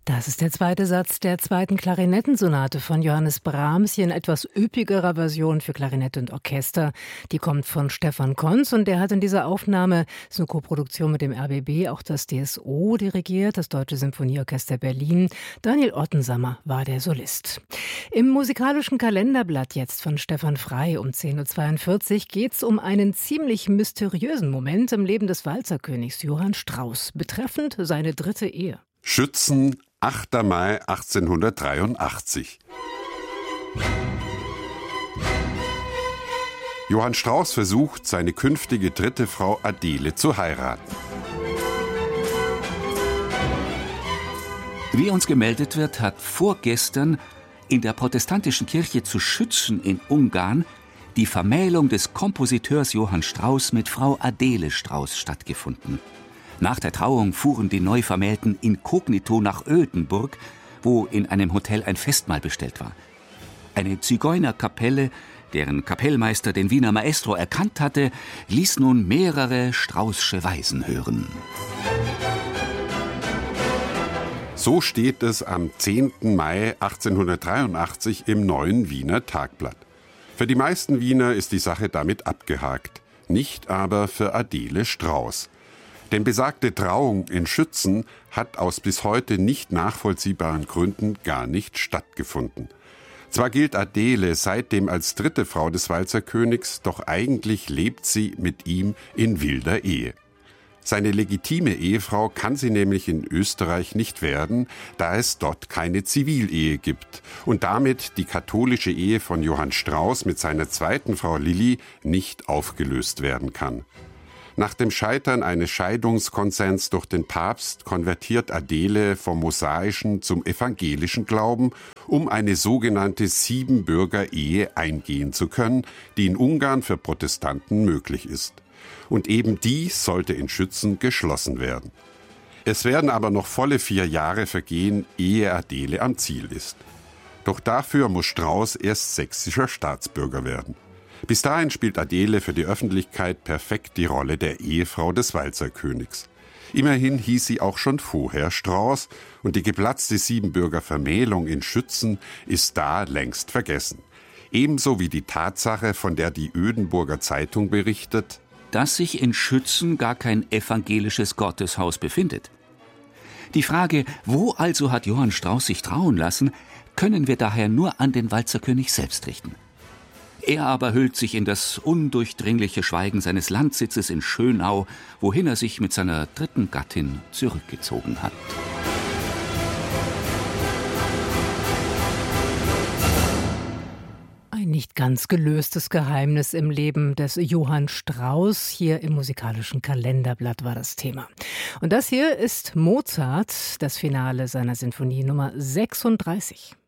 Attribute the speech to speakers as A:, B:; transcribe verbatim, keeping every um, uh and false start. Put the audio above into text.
A: Das ist der zweite Satz der zweiten Klarinettensonate von Johannes Brahms, hier in etwas üppigerer Version für Klarinette und Orchester. Die kommt von Stefan Konz und der hat in dieser Aufnahme, das ist eine Koproduktion mit dem R B B, auch das D S O dirigiert, das Deutsche Symphonieorchester Berlin. Daniel Ottensammer war der Solist. Im musikalischen Kalenderblatt jetzt von Stefan Frey um zehn Uhr zweiundvierzig geht es um einen ziemlich mysteriösen Moment im Leben des Walzerkönigs Johann Strauss, betreffend seine dritte Ehe.
B: Schützen, achter Mai achtzehnhundertdreiundachtzig. Johann Strauss versucht, seine künftige dritte Frau Adele zu heiraten.
C: Wie uns gemeldet wird, hat vorgestern in der protestantischen Kirche zu Schützen in Ungarn die Vermählung des Kompositeurs Johann Strauss mit Frau Adele Strauss stattgefunden. Nach der Trauung fuhren die Neuvermählten inkognito nach Ödenburg, wo in einem Hotel ein Festmahl bestellt war. Eine Zigeunerkapelle, deren Kapellmeister den Wiener Maestro erkannt hatte, ließ nun mehrere Straußsche Weisen hören.
B: So steht es am zehnten Mai achtzehnhundertdreiundachtzig im Neuen Wiener Tagblatt. Für die meisten Wiener ist die Sache damit abgehakt, nicht aber für Adele Strauss. Denn besagte Trauung in Schützen hat aus bis heute nicht nachvollziehbaren Gründen gar nicht stattgefunden. Zwar gilt Adele seitdem als dritte Frau des Walzerkönigs, doch eigentlich lebt sie mit ihm in wilder Ehe. Seine legitime Ehefrau kann sie nämlich in Österreich nicht werden, da es dort keine Zivilehe gibt und damit die katholische Ehe von Johann Strauss mit seiner zweiten Frau Lilli nicht aufgelöst werden kann. Nach dem Scheitern eines Scheidungskonsens durch den Papst konvertiert Adele vom mosaischen zum evangelischen Glauben, um eine sogenannte Siebenbürger-Ehe eingehen zu können, die in Ungarn für Protestanten möglich ist. Und eben die sollte in Schützen geschlossen werden. Es werden aber noch volle vier Jahre vergehen, ehe Adele am Ziel ist. Doch dafür muss Strauss erst sächsischer Staatsbürger werden. Bis dahin spielt Adele für die Öffentlichkeit perfekt die Rolle der Ehefrau des Walzerkönigs. Immerhin hieß sie auch schon vorher Strauss und die geplatzte Siebenbürger Vermählung in Schützen ist da längst vergessen. Ebenso wie die Tatsache, von der die Ödenburger Zeitung berichtet,
C: dass sich in Schützen gar kein evangelisches Gotteshaus befindet. Die Frage, wo also hat Johann Strauss sich trauen lassen, können wir daher nur an den Walzerkönig selbst richten. Er aber hüllt sich in das undurchdringliche Schweigen seines Landsitzes in Schönau, wohin er sich mit seiner dritten Gattin zurückgezogen hat.
A: Ein nicht ganz gelöstes Geheimnis im Leben des Johann Strauss. Hier im musikalischen Kalenderblatt war das Thema. Und das hier ist Mozart, das Finale seiner Sinfonie Nummer sechsunddreißig.